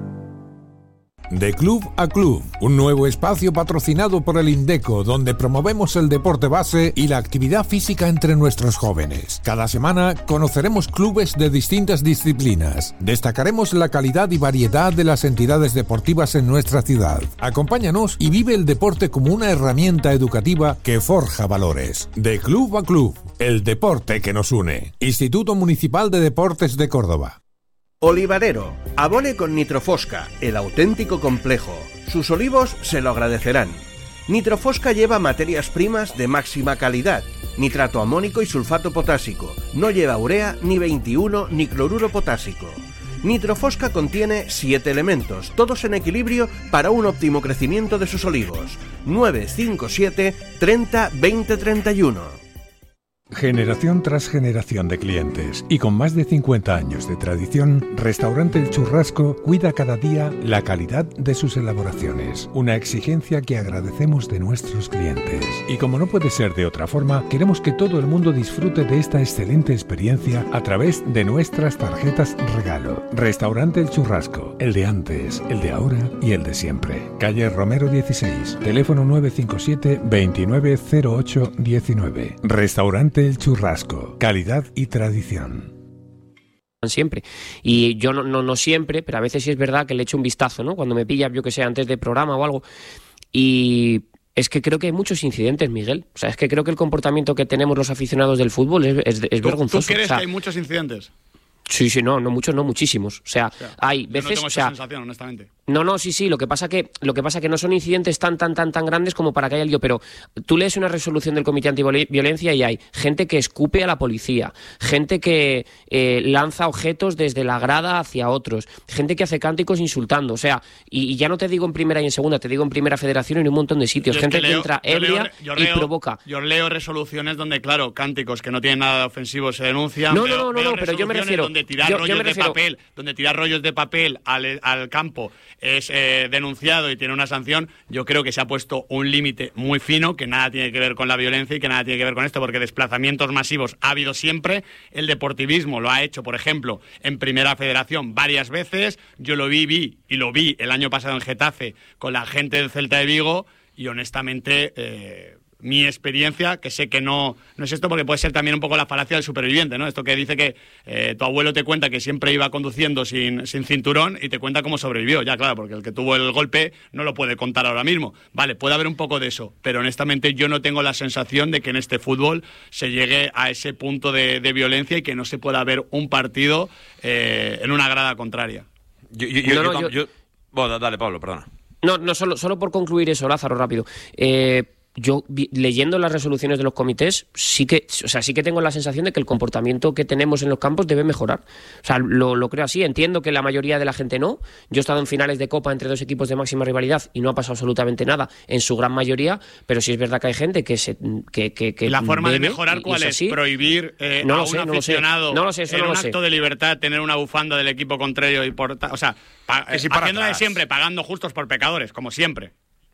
De Club a Club, un nuevo espacio patrocinado por el Indeco, donde promovemos el deporte base y la actividad física entre nuestros jóvenes. Cada semana conoceremos clubes de distintas disciplinas. Destacaremos la calidad y variedad de las entidades deportivas en nuestra ciudad. Acompáñanos y vive el deporte como una herramienta educativa que forja valores. De Club a Club, el deporte que nos une. Instituto Municipal de Deportes de Córdoba. Olivarero, abone con Nitrofosca, el auténtico complejo. Sus olivos se lo agradecerán. Nitrofosca lleva materias primas de máxima calidad, nitrato amónico y sulfato potásico. No lleva urea, ni 21, ni cloruro potásico. Nitrofosca contiene 7 elementos, todos en equilibrio para un óptimo crecimiento de sus olivos. 957 30 20 31. Generación tras generación de clientes y con más de 50 años de tradición, Restaurante El Churrasco cuida cada día la calidad de sus elaboraciones, una exigencia que agradecemos de nuestros clientes. Y como no puede ser de otra forma, queremos que todo el mundo disfrute de esta excelente experiencia a través de nuestras tarjetas regalo. Restaurante El Churrasco, el de antes, el de ahora y el de siempre. Calle Romero 16, teléfono 957 2908 19. Restaurante El Churrasco, calidad y tradición. Siempre. Y yo no siempre, pero a veces sí es verdad que le echo un vistazo, ¿no? Cuando me pilla, yo que sé, antes de programa o algo. Y es que creo que hay muchos incidentes, Miguel. O sea, es que creo que el comportamiento que tenemos los aficionados del fútbol es vergonzoso. ¿Tú crees que hay muchos incidentes? Sí, no muchos, no muchísimos. O sea, hay veces... Yo no tengo esa sensación, honestamente. No, sí. Lo que pasa que no son incidentes tan grandes como para que haya lío. Pero tú lees una resolución del Comité Antiviolencia y hay gente que escupe a la policía, gente que lanza objetos desde la grada hacia otros, gente que hace cánticos insultando. O sea, y ya no te digo en primera y en segunda, te digo en primera federación y en un montón de sitios. Gente que entra ebria y provoca. Yo leo resoluciones donde, claro, cánticos que no tienen nada de ofensivo se denuncian. No, pero yo me refiero... Donde tirar rollos de papel al campo es denunciado y tiene una sanción. Yo creo que se ha puesto un límite muy fino que nada tiene que ver con la violencia y que nada tiene que ver con esto, porque desplazamientos masivos ha habido siempre. El deportivismo lo ha hecho, por ejemplo, en Primera Federación varias veces. Yo lo vi el año pasado en Getafe con la gente del Celta de Vigo y honestamente... mi experiencia, que sé que no es esto, porque puede ser también un poco la falacia del superviviente, ¿no? Esto que dice que tu abuelo te cuenta que siempre iba conduciendo sin cinturón y te cuenta cómo sobrevivió. Ya, claro, porque el que tuvo el golpe no lo puede contar ahora mismo. Vale, puede haber un poco de eso, pero honestamente yo no tengo la sensación de que en este fútbol se llegue a ese punto de violencia y que no se pueda ver un partido en una grada contraria. Bueno, dale, Pablo, perdona. No, solo por concluir eso, Lázaro, rápido. Yo, leyendo las resoluciones de los comités, sí que tengo la sensación de que el comportamiento que tenemos en los campos debe mejorar. O sea, lo creo así. Entiendo que la mayoría de la gente no. Yo he estado en finales de Copa entre dos equipos de máxima rivalidad y no ha pasado absolutamente nada, en su gran mayoría, pero sí es verdad que hay gente que ¿La forma de mejorar cuál es? ¿Prohibir a un aficionado en un acto de libertad tener una bufanda del equipo contrario y o sea, haciéndola de siempre, pagando justos por pecadores, como siempre?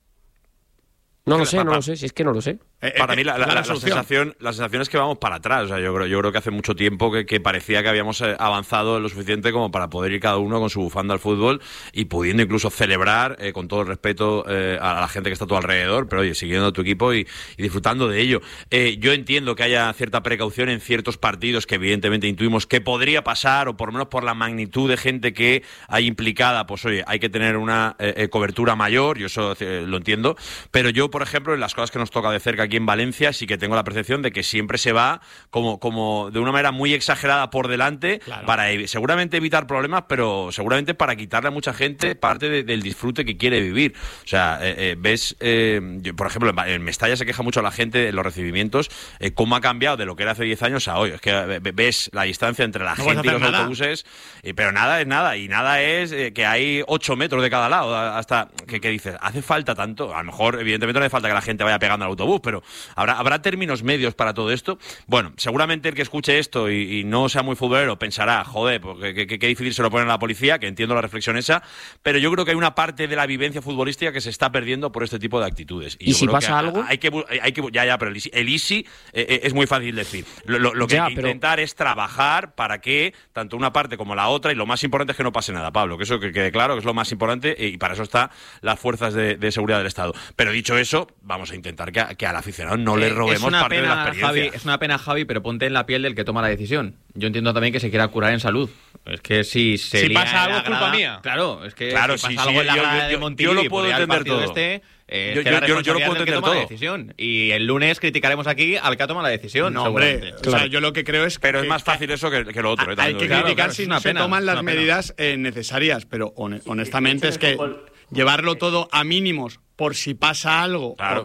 No lo sé, si es que no lo sé. Para mí la sensación es que vamos para atrás. O sea, yo creo que hace mucho tiempo que parecía que habíamos avanzado lo suficiente como para poder ir cada uno con su bufanda al fútbol y pudiendo incluso celebrar con todo el respeto a la gente que está a tu alrededor, pero oye, siguiendo a tu equipo y disfrutando de ello. Yo entiendo que haya cierta precaución en ciertos partidos que evidentemente intuimos que podría pasar, o por lo menos por la magnitud de gente que hay implicada, pues oye, hay que tener una cobertura mayor, yo eso lo entiendo, pero yo, por ejemplo, en las cosas que nos toca de cerca aquí en Valencia, sí que tengo la percepción de que siempre se va como de una manera muy exagerada por delante, claro, para seguramente evitar problemas, pero seguramente para quitarle a mucha gente parte del disfrute que quiere vivir. O sea, ves, yo, por ejemplo, en Mestalla se queja mucho la gente en los recibimientos, cómo ha cambiado de lo que era hace 10 años a hoy. Es que ves la distancia entre la gente y los autobuses, pero nada es nada, y nada es que hay 8 metros de cada lado, hasta que dices, ¿hace falta tanto? A lo mejor, evidentemente, no hace falta que la gente vaya pegando al autobús, pero ¿habrá términos medios para todo esto? Bueno, seguramente el que escuche esto y no sea muy futbolero pensará, joder, pues qué difícil se lo ponen a la policía, que entiendo la reflexión esa, pero yo creo que hay una parte de la vivencia futbolística que se está perdiendo por este tipo de actitudes. ¿Y si pasa algo? Pero el easy es muy fácil decir. Lo que hay que intentar es trabajar para que tanto una parte como la otra, y lo más importante es que no pase nada, Pablo, que eso que quede claro, que es lo más importante, y para eso están las fuerzas de seguridad del Estado. Pero dicho eso, vamos a intentar que al aficionado no le robemos parte de la experiencia. Javi, es una pena, Javi, pero ponte en la piel del que toma la decisión. Yo entiendo también que se quiera curar en salud. Es que si pasa algo es culpa mía. Claro, es que claro, si pasa algo en la grada de Montilivi, yo lo puedo entender todo. Yo lo puedo entender todo. La decisión. Y el lunes criticaremos aquí al que ha tomado la decisión. No, hombre, o sea, yo lo que creo es pero es más fácil eso que lo otro. Hay que criticar si no se toman las medidas necesarias, pero honestamente es que llevarlo todo a mínimos por si pasa algo. Claro. O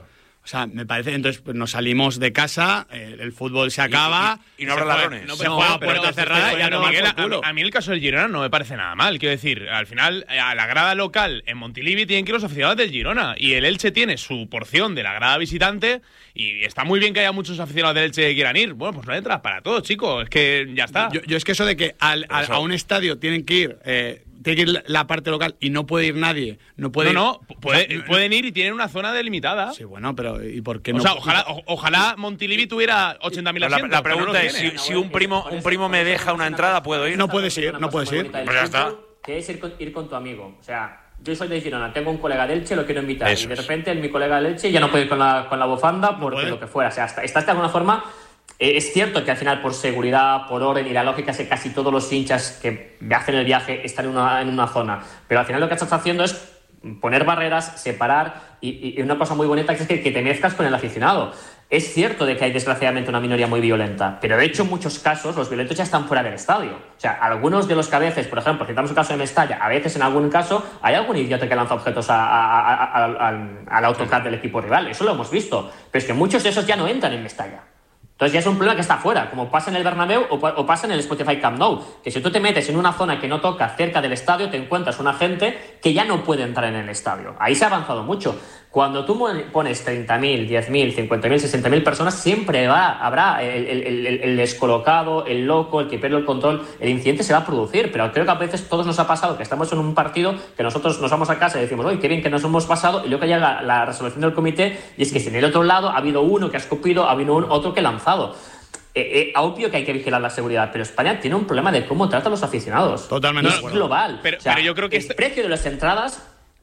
sea, me parece, entonces pues, nos salimos de casa, el fútbol se acaba y no habrá ladrones. Se juega a puerta cerrada y a mí el caso del Girona no me parece nada mal. Quiero decir, al final, a la grada local en Montilivi tienen que ir los aficionados del Girona y el Elche tiene su porción de la grada visitante y está muy bien que haya muchos aficionados del Elche que quieran ir. Bueno, pues no hay entradas para todos, chicos. Es que ya está. Yo es que eso de que a un estadio tienen que ir... tiene que ir la parte local y no puede ir nadie. Pueden ir y tienen una zona delimitada. Sí, bueno, pero ¿y por qué no? O sea, ojalá Montilivi tuviera 80.000 asientos. La pregunta es, si un primo me deja una entrada, ¿puedo ir? No puedes ir. Pues ya está. Que es ir con tu amigo. O sea, yo soy de Girona, tengo un colega de Elche, lo quiero invitar. Y de repente mi colega de Elche ya no puede ir con la bufanda porque lo que fuera. O sea, estás de alguna forma... Es cierto que al final, por seguridad, por orden y la lógica, es que casi todos los hinchas que hacen el viaje están en una zona. Pero al final lo que estás haciendo es poner barreras, separar y una cosa muy bonita que es que te mezclas con el aficionado. Es cierto de que hay desgraciadamente una minoría muy violenta, pero de hecho en muchos casos los violentos ya están fuera del estadio. O sea, algunos de los que a veces, por ejemplo, citamos el caso de Mestalla, a veces en algún caso hay algún idiota que lanza objetos al autocar del equipo rival. Eso lo hemos visto. Pero es que muchos de esos ya no entran en Mestalla. Entonces ya es un problema que está fuera, como pasa en el Bernabéu o pasa en el Spotify Camp Nou, que si tú te metes en una zona que no toca cerca del estadio, te encuentras una gente que ya no puede entrar en el estadio. Ahí se ha avanzado mucho. Cuando tú pones 30.000, 10.000, 50.000, 60.000 personas, siempre habrá el descolocado, el loco, el que pierde el control. El incidente se va a producir, pero creo que a veces todos nos ha pasado que estamos en un partido que nosotros nos vamos a casa y decimos, oye, qué bien que nos hemos pasado, y luego llega la resolución del comité y es que si en el otro lado ha habido uno que ha escupido, ha habido otro que ha lanzado. Obvio que hay que vigilar la seguridad, pero España tiene un problema de cómo trata a los aficionados. Totalmente. Es global. Pero yo creo que el precio de las entradas,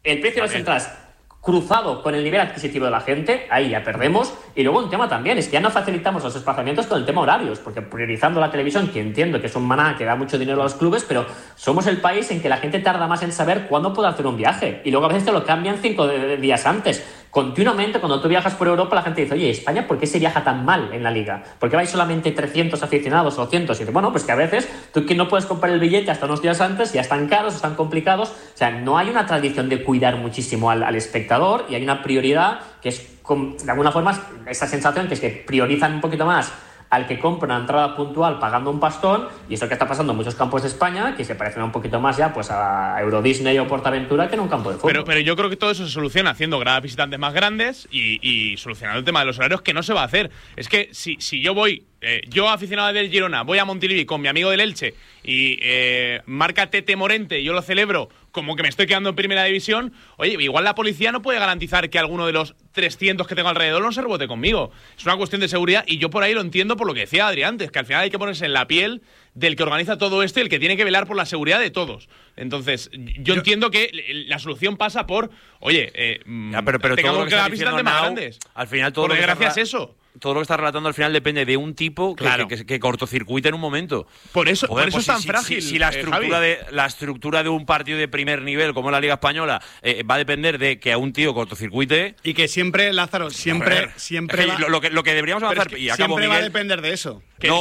cruzado con el nivel adquisitivo de la gente, ahí ya perdemos. Y luego un tema también, es que ya no facilitamos los desplazamientos con el tema horarios, porque priorizando la televisión, que entiendo que es un maná que da mucho dinero a los clubes, pero somos el país en que la gente tarda más en saber cuándo puede hacer un viaje. Y luego a veces te lo cambian 5 días antes. Continuamente, cuando tú viajas por Europa, la gente dice, oye, ¿España por qué se viaja tan mal en la Liga? ¿Por qué vais solamente 300 aficionados o 100? Y dices, bueno, pues que a veces tú que no puedes comprar el billete hasta unos días antes, ya están caros, están complicados. O sea, no hay una tradición de cuidar muchísimo al espectador y hay una prioridad que es, de alguna forma, esa sensación que es que priorizan un poquito más al que compra una entrada puntual pagando un pastón, y eso que está pasando en muchos campos de España, que se parecen un poquito más ya pues a Euro Disney o Portaventura que en un campo de fútbol. Pero yo creo que todo eso se soluciona haciendo gradas visitantes más grandes y solucionando el tema de los horarios, que no se va a hacer. Es que si yo voy, yo aficionado del Girona, voy a Montilivi con mi amigo del Elche y marca Tete Morente, yo lo celebro como que me estoy quedando en primera división, oye, igual la policía no puede garantizar que alguno de los 300 que tengo alrededor no se rebote conmigo. Es una cuestión de seguridad y yo por ahí lo entiendo por lo que decía Adri antes, que al final hay que ponerse en la piel del que organiza todo esto y el que tiene que velar por la seguridad de todos. Entonces, yo entiendo que la solución pasa por, oye, pero tengamos todo lo que que dar está diciendo visitantes más Arnau, grandes. al final todo por lo que desgracia está, es eso. Todo lo que está relatando al final depende de un tipo que cortocircuita en un momento. Por eso, Joder, por eso pues es tan frágil. Si la estructura de un partido de primer nivel, como es la Liga Española, va a depender de que a un tío cortocircuite. Y que siempre, Lázaro, siempre lo que deberíamos avanzar. Y acabo, siempre Miguel, va a depender de eso. Pero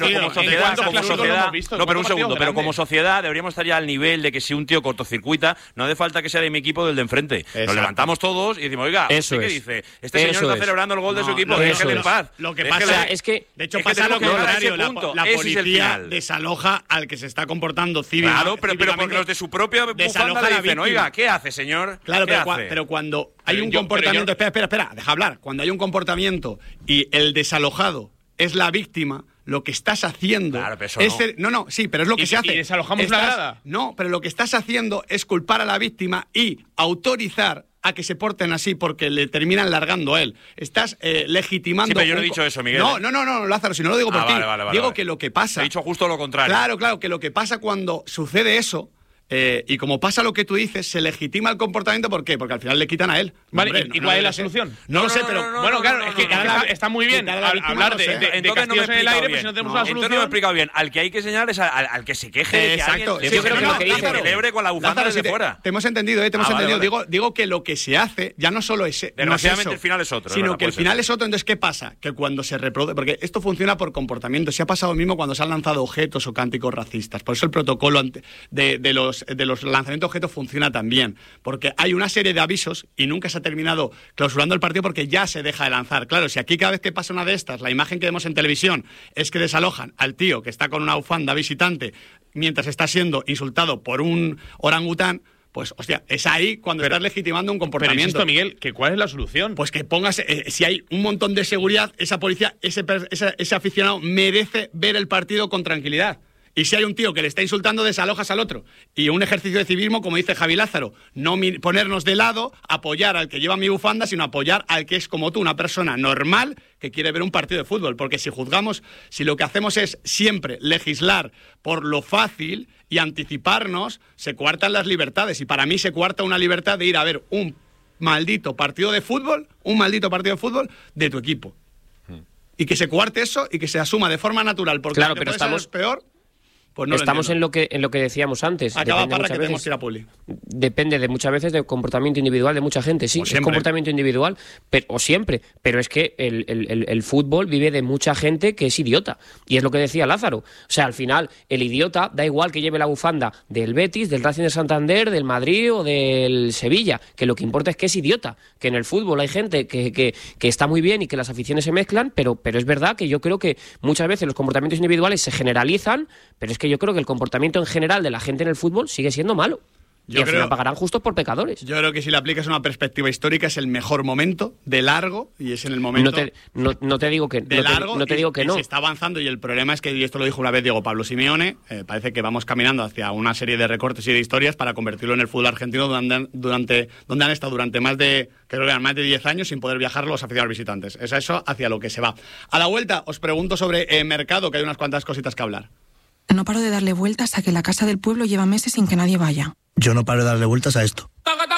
como sociedad, pero como sociedad deberíamos estar ya al nivel de que si un tío cortocircuita, no hace falta que sea de mi equipo o del de enfrente. Exacto. Nos levantamos todos y decimos, oiga, ¿qué dice? Este señor está celebrando el gol de su equipo, déjale en paz. Lo que pasa es que, de hecho, pasa lo contrario. La policía desaloja al que se está comportando cívicamente. Claro, pero los de su propia bufanda le dicen, oiga, ¿qué hace, señor? Claro, pero cuando hay un comportamiento... Espera, deja hablar. Cuando hay un comportamiento y el desalojado es la víctima, lo que estás haciendo... Claro, pero eso es sí, pero es lo que se hace. ¿Y desalojamos la grada? No, pero lo que estás haciendo es culpar a la víctima y autorizar a que se porten así porque le terminan largando a él. Estás legitimando... Sí, pero yo no he dicho eso, Miguel. No, Lázaro, si no lo digo por ti. Vale, digo que lo que pasa... He dicho justo lo contrario. Claro, que lo que pasa cuando sucede eso... y como pasa lo que tú dices, se legitima el comportamiento. ¿Por qué? Porque al final le quitan a él. Vale, ¿y cuál es la solución? No lo sé, pero... Bueno, claro, es que está muy bien hablar de castillos en el aire, pero si no tenemos una solución... Entonces no me he explicado bien. Al que hay que señalar es al que se queje. Exacto. Yo creo que lo que dice celebre con la bufanda desde fuera. Te hemos entendido, te hemos entendido. Digo que lo que se hace ya no solo es... Desgraciadamente el final es otro. Sino que el final es otro. Entonces, ¿qué pasa? Que cuando se reproduce... Porque esto funciona por comportamiento. Se ha pasado mismo cuando se han lanzado objetos o cánticos racistas. Por eso el protocolo de los lanzamientos de objetos funciona también, porque hay una serie de avisos y nunca se ha terminado clausurando el partido porque ya se deja de lanzar. Claro, si aquí cada vez que pasa una de estas, la imagen que vemos en televisión es que desalojan al tío que está con una bufanda visitante mientras está siendo insultado por un orangután, pues, hostia, es ahí cuando estás legitimando un comportamiento. Pero insisto, Miguel, ¿cuál es la solución? Pues que pongas, si hay un montón de seguridad, esa policía, ese aficionado merece ver el partido con tranquilidad. Y si hay un tío que le está insultando, desalojas al otro. Y un ejercicio de civismo, como dice Javi Lázaro, no ponernos de lado, apoyar al que lleva mi bufanda, sino apoyar al que es como tú, una persona normal que quiere ver un partido de fútbol. Porque si juzgamos, si lo que hacemos es siempre legislar por lo fácil y anticiparnos, se coartan las libertades. Y para mí se coarta una libertad de ir a ver un maldito partido de fútbol de tu equipo. Y que se coarte eso y que se asuma de forma natural. Porque claro, pero estamos peor. Pues no estamos en lo que decíamos antes. Acaba para que tenemos que ir a Puli. Depende de muchas veces del comportamiento individual de mucha gente. Sí, es comportamiento individual, o siempre. Pero es que el fútbol vive de mucha gente que es idiota. Y es lo que decía Lázaro. O sea, al final, el idiota da igual que lleve la bufanda del Betis, del Racing de Santander, del Madrid o del Sevilla. Que lo que importa es que es idiota. Que en el fútbol hay gente que está muy bien y que las aficiones se mezclan, pero es verdad que yo creo que muchas veces los comportamientos individuales se generalizan, pero es que yo creo que el comportamiento en general de la gente en el fútbol sigue siendo malo. Y al final pagarán justos por pecadores. Yo creo que si le aplicas una perspectiva histórica es el mejor momento, de largo, y es en el momento... No te digo que de largo, no te digo que no. Se está avanzando y el problema es que, y esto lo dijo una vez Diego Pablo Simeone, parece que vamos caminando hacia una serie de recortes y de historias para convertirlo en el fútbol argentino donde han estado durante más de 10 años sin poder viajar los aficionados visitantes. Es eso hacia lo que se va. A la vuelta os pregunto sobre mercado, que hay unas cuantas cositas que hablar. No paro de darle vueltas a que la casa del pueblo lleva meses sin que nadie vaya. Yo no paro de darle vueltas a esto.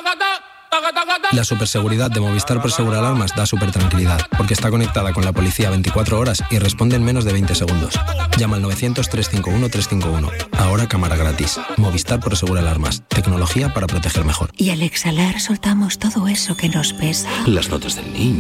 La superseguridad de Movistar Prosegur Alarmas da súper tranquilidad, porque está conectada con la policía 24 horas y responde en menos de 20 segundos. Llama al 900-351-351. Ahora cámara gratis. Movistar Prosegur Alarmas. Tecnología para proteger mejor. Y al exhalar soltamos todo eso que nos pesa. Las notas del niño,